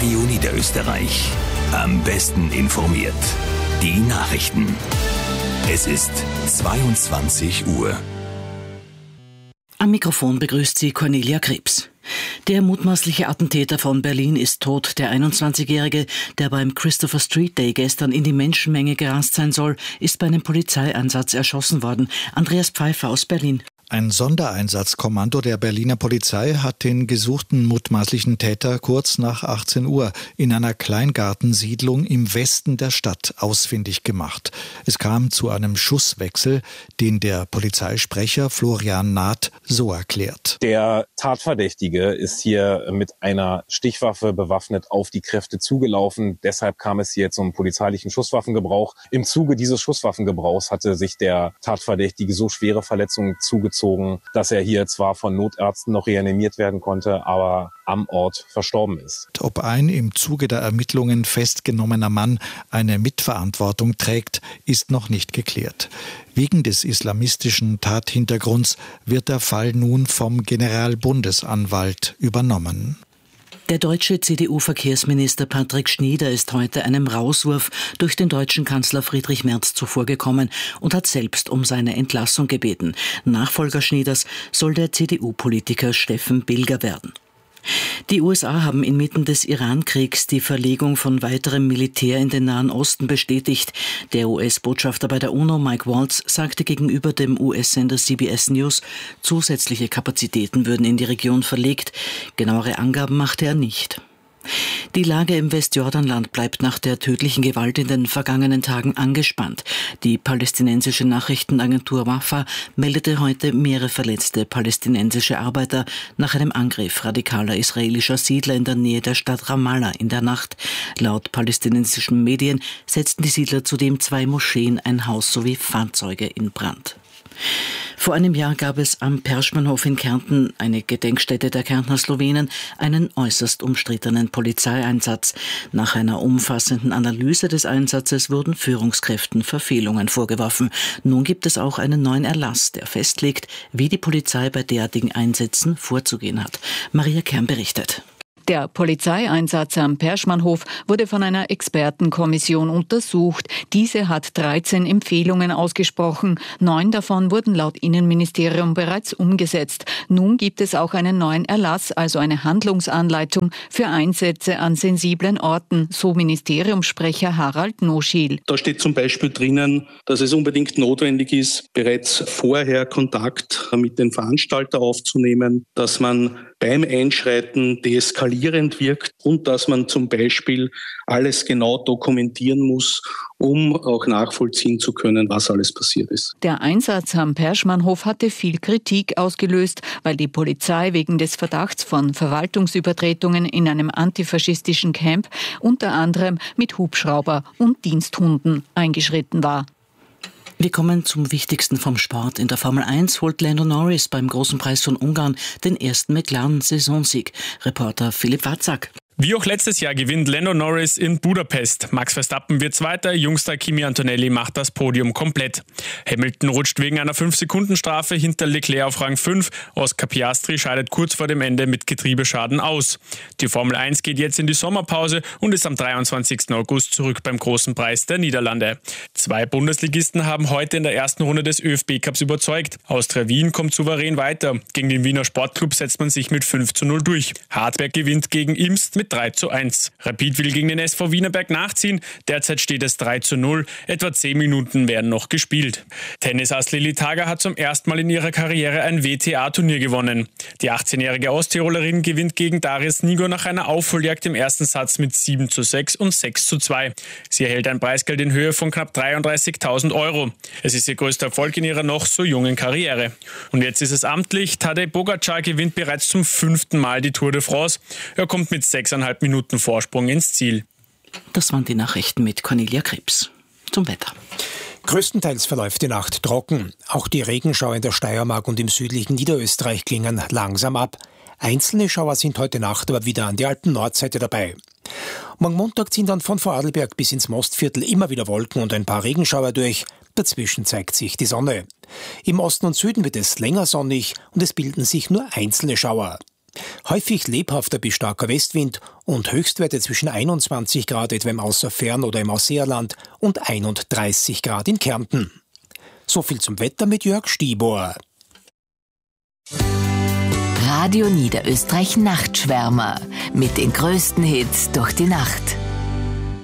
Radio Niederösterreich. Am besten informiert. Die Nachrichten. Es ist 22 Uhr. Am Mikrofon begrüßt sie Cornelia Krebs. Der mutmaßliche Attentäter von Berlin ist tot. Der 21-Jährige, der beim Christopher Street Day gestern in die Menschenmenge gerast sein soll, ist bei einem Polizeieinsatz erschossen worden. Andreas Pfeiffer aus Berlin. Ein Sondereinsatzkommando der Berliner Polizei hat den gesuchten mutmaßlichen Täter kurz nach 18 Uhr in einer Kleingartensiedlung im Westen der Stadt ausfindig gemacht. Es kam zu einem Schusswechsel, den der Polizeisprecher Florian Naht so erklärt. Der Tatverdächtige ist hier mit einer Stichwaffe bewaffnet auf die Kräfte zugelaufen. Deshalb kam es hier zum polizeilichen Schusswaffengebrauch. Im Zuge dieses Schusswaffengebrauchs hatte sich der Tatverdächtige so schwere Verletzungen zugezogen, dass er hier zwar von Notärzten noch reanimiert werden konnte, aber am Ort verstorben ist. Ob ein im Zuge der Ermittlungen festgenommener Mann eine Mitverantwortung trägt, ist noch nicht geklärt. Wegen des islamistischen Tathintergrunds wird der Fall nun vom Generalbundesanwalt übernommen. Der deutsche CDU-Verkehrsminister Patrick Schnyder ist heute einem Rauswurf durch den deutschen Kanzler Friedrich Merz zuvorgekommen und hat selbst um seine Entlassung gebeten. Nachfolger Schnyders soll der CDU-Politiker Steffen Bilger werden. Die USA haben inmitten des Iran-Kriegs die Verlegung von weiterem Militär in den Nahen Osten bestätigt. Der US-Botschafter bei der UNO, Mike Waltz, sagte gegenüber dem US-Sender CBS News, zusätzliche Kapazitäten würden in die Region verlegt. Genauere Angaben machte er nicht. Die Lage im Westjordanland bleibt nach der tödlichen Gewalt in den vergangenen Tagen angespannt. Die palästinensische Nachrichtenagentur Wafa meldete heute mehrere verletzte palästinensische Arbeiter nach einem Angriff radikaler israelischer Siedler in der Nähe der Stadt Ramallah in der Nacht. Laut palästinensischen Medien setzten die Siedler zudem 2 Moscheen, ein Haus sowie Fahrzeuge in Brand. Vor einem Jahr gab es am Perschmannhof in Kärnten, eine Gedenkstätte der Kärntner Slowenen, einen äußerst umstrittenen Polizeieinsatz. Nach einer umfassenden Analyse des Einsatzes wurden Führungskräften Verfehlungen vorgeworfen. Nun gibt es auch einen neuen Erlass, der festlegt, wie die Polizei bei derartigen Einsätzen vorzugehen hat. Maria Kern berichtet. Der Polizeieinsatz am Perschmannhof wurde von einer Expertenkommission untersucht. Diese hat 13 Empfehlungen ausgesprochen. 9 davon wurden laut Innenministerium bereits umgesetzt. Nun gibt es auch einen neuen Erlass, also eine Handlungsanleitung für Einsätze an sensiblen Orten, so Ministeriumssprecher Harald Noschiel. Da steht zum Beispiel drinnen, dass es unbedingt notwendig ist, bereits vorher Kontakt mit den Veranstalter aufzunehmen, dass man beim Einschreiten deeskalierend wirkt und dass man zum Beispiel alles genau dokumentieren muss, um auch nachvollziehen zu können, was alles passiert ist. Der Einsatz am Perschmannhof hatte viel Kritik ausgelöst, weil die Polizei wegen des Verdachts von Verwaltungsübertretungen in einem antifaschistischen Camp unter anderem mit Hubschrauber und Diensthunden eingeschritten war. Wir kommen zum Wichtigsten vom Sport. In der Formel 1 holt Lando Norris beim Großen Preis von Ungarn den ersten McLaren-Saisonsieg. Reporter Philipp Watzak. Wie auch letztes Jahr gewinnt Lando Norris in Budapest. Max Verstappen wird Zweiter, Jungstar Kimi Antonelli macht das Podium komplett. Hamilton rutscht wegen einer 5-Sekunden-Strafe hinter Leclerc auf Rang 5. Oscar Piastri scheidet kurz vor dem Ende mit Getriebeschaden aus. Die Formel 1 geht jetzt in die Sommerpause und ist am 23. August zurück beim Großen Preis der Niederlande. 2 Bundesligisten haben heute in der ersten Runde des ÖFB-Cups überzeugt. Austria Wien kommt souverän weiter. Gegen den Wiener Sportclub setzt man sich mit 5:0 durch. Hartberg gewinnt gegen Imst mit 3:1. Rapid will gegen den SV Wienerberg nachziehen. Derzeit steht es 3:0. Etwa 10 Minuten werden noch gespielt. Tennisass Lilly Tager hat zum ersten Mal in ihrer Karriere ein WTA-Turnier gewonnen. Die 18-jährige Osttirolerin gewinnt gegen Darius Nigo nach einer Aufholjagd im ersten Satz mit 7:6 und 6:2. Sie erhält ein Preisgeld in Höhe von knapp 33.000 €. Es ist ihr größter Erfolg in ihrer noch so jungen Karriere. Und jetzt ist es amtlich. Tadej Pogačar gewinnt bereits zum 5. Mal die Tour de France. Er kommt mit 6,5 Minuten Vorsprung ins Ziel. Das waren die Nachrichten mit Cornelia Krebs. Zum Wetter. Größtenteils verläuft die Nacht trocken. Auch die Regenschauer in der Steiermark und im südlichen Niederösterreich klingen langsam ab. Einzelne Schauer sind heute Nacht aber wieder an der Alpen-Nordseite dabei. Morgen Montag ziehen dann von Vorarlberg bis ins Mostviertel immer wieder Wolken und ein paar Regenschauer durch. Dazwischen zeigt sich die Sonne. Im Osten und Süden wird es länger sonnig und es bilden sich nur einzelne Schauer. Häufig lebhafter bis starker Westwind und Höchstwerte zwischen 21 Grad etwa im Außerfern- oder im Ausseerland und 31 Grad in Kärnten. So viel zum Wetter mit Jörg Stibor. Radio Niederösterreich Nachtschwärmer mit den größten Hits durch die Nacht.